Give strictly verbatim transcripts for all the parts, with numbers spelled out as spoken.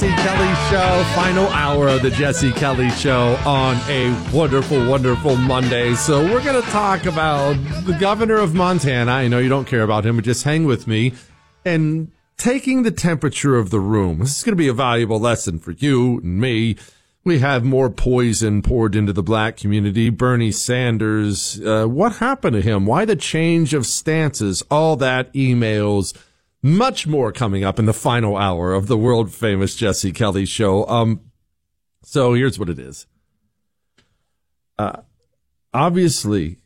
Jesse Kelly Show, final hour of the Jesse Kelly Show on a wonderful, wonderful Monday. So we're going to talk about the governor of Montana. I know you don't care about him, but just hang with me. And taking the temperature of the room. This is going to be a valuable lesson for you and me. We have more poison poured into the black community. Bernie Sanders, uh, what happened to him? Why the change of stances? All that, emails, much more coming up in the final hour of the world famous Jesse Kelly Show. Um, so here's what it is. Uh, obviously,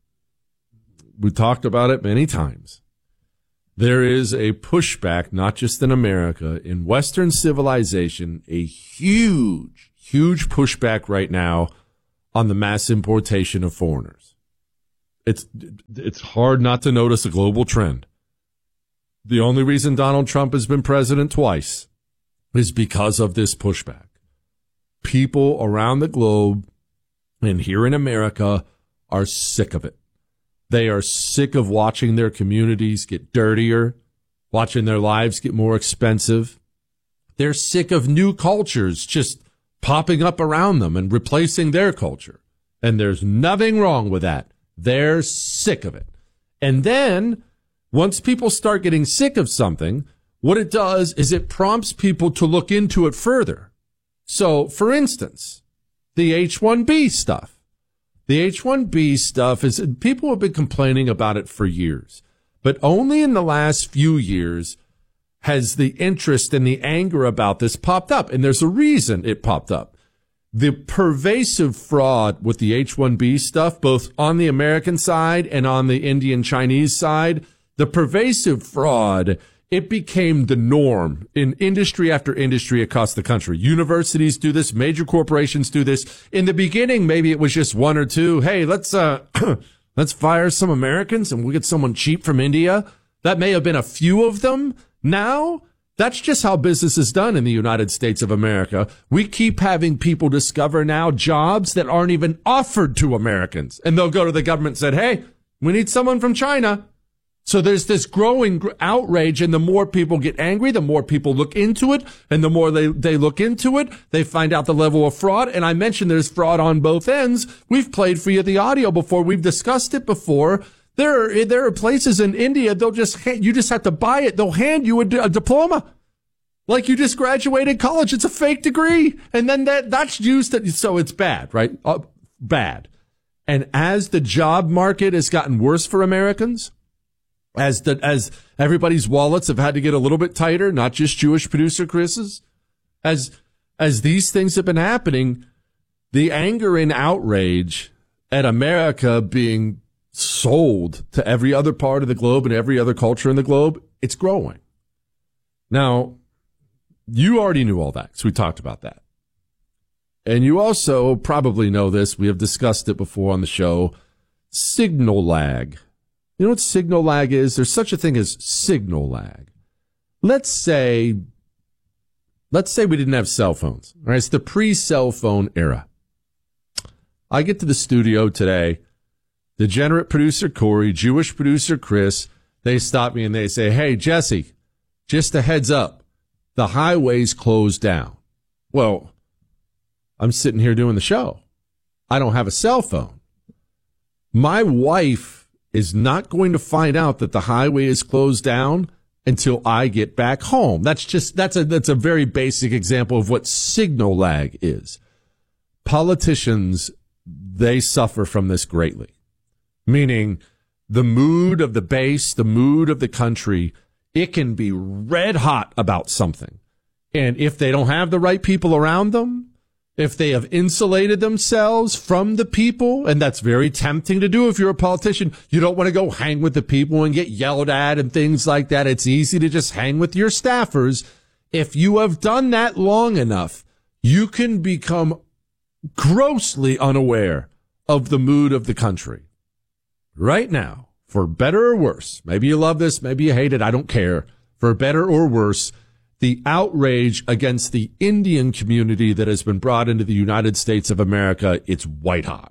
we talked about it many times. There is a pushback, not just in America, in Western civilization, a huge, huge pushback right now on the mass importation of foreigners. It's, it's hard not to notice a global trend. The only reason Donald Trump has been president twice is because of this pushback. People around the globe and here in America are sick of it. They are sick of watching their communities get dirtier, watching their lives get more expensive. They're sick of new cultures just popping up around them and replacing their culture. And there's nothing wrong with that. They're sick of it. And then once people start getting sick of something, what it does is it prompts people to look into it further. So, for instance, the H one B stuff. The H one B stuff is, people have been complaining about it for years, but only in the last few years has the interest and the anger about this popped up. And there's a reason it popped up. The pervasive fraud with the H one B stuff, both on the American side and on the Indian Chinese side, the pervasive fraud, it became the norm in industry after industry across the country. Universities do this. Major corporations do this. In the beginning, maybe it was just one or two. Hey, let's, uh, let's fire some Americans and we'll get someone cheap from India. That may have been a few of them. Now, that's just how business is done in the United States of America. We keep having people discover now jobs that aren't even offered to Americans. And they'll go to the government and say, hey, we need someone from China. So there's this growing outrage, and the more people get angry, the more people look into it, and the more they, they look into it, they find out the level of fraud. And I mentioned there's fraud on both ends. We've played for you the audio before. We've discussed it before. There are, there are places in India, they'll just, you just have to buy it. They'll hand you a, a diploma. Like you just graduated college. It's a fake degree. And then that, that's used to, so it's bad, right? Uh, bad. And as the job market has gotten worse for Americans, As the, as everybody's wallets have had to get a little bit tighter, not just Jewish producer Chris's, as, as these things have been happening, the anger and outrage at America being sold to every other part of the globe and every other culture in the globe, it's growing. Now, you already knew all that, so we talked about that. And you also probably know this. We have discussed it before on the show. Signal lag. You know what signal lag is? There's such a thing as signal lag. Let's say, let's say we didn't have cell phones. All right, it's the pre-cell phone era. I get to the studio today. Degenerate producer Corey, Jewish producer Chris, they stop me and they say, hey, Jesse, just a heads up, the highway's closed down. Well, I'm sitting here doing the show. I don't have a cell phone. My wife is not going to find out that the highway is closed down until I get back home. That's just, that's a, that's a very basic example of what signal lag is. Politicians, they suffer from this greatly. Meaning the mood of the base, the mood of the country, it can be red hot about something. And if they don't have the right people around them, if they have insulated themselves from the people, and that's very tempting to do if you're a politician, you don't want to go hang with the people and get yelled at and things like that. It's easy to just hang with your staffers. If you have done that long enough, you can become grossly unaware of the mood of the country. Right now, for better or worse, maybe you love this, maybe you hate it, I don't care. For better or worse, the outrage against the Indian community that has been brought into the United States of America, it's white hot.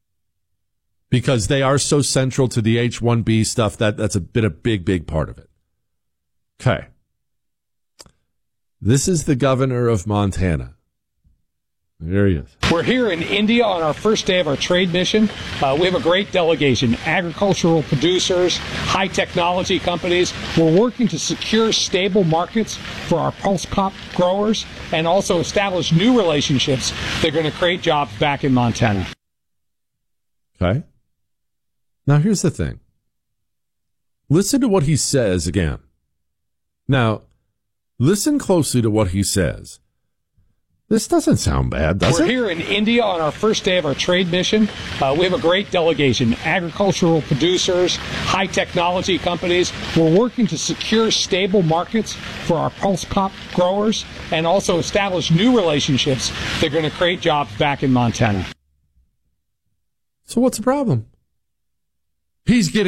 Because they are so central to the H one B stuff, that, that's a been a big, big part of it. Okay. This is the governor of Montana. There he is. We're here in India on our first day of our trade mission. Uh, we have a great delegation, agricultural producers, high technology companies. We're working to secure stable markets for our pulse crop growers and also establish new relationships that are going to create jobs back in Montana. Okay. Now, here's the thing. Listen to what he says again. Now, listen closely to what he says. This doesn't sound bad, does We're it? We're here in India on our first day of our trade mission. Uh, we have a great delegation, agricultural producers, high technology companies. We're working to secure stable markets for our pulse crop growers and also establish new relationships that are going to create jobs back in Montana. So what's the problem? He's getting